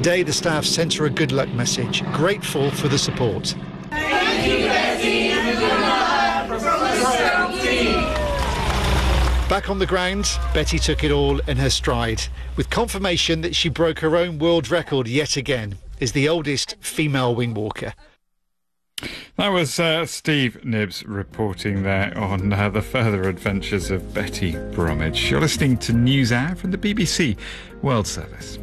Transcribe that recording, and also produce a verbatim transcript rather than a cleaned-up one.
Today, the staff sent her a good luck message, grateful for the support. Thank you, Betty, and good luck from the Scrum team. Back on the ground, Betty took it all in her stride, with confirmation that she broke her own world record yet again as the oldest female wing walker. That was uh, Steve Nibbs reporting there on uh, the further adventures of Betty Bromwich. You're listening to NewsHour from the B B C World Service.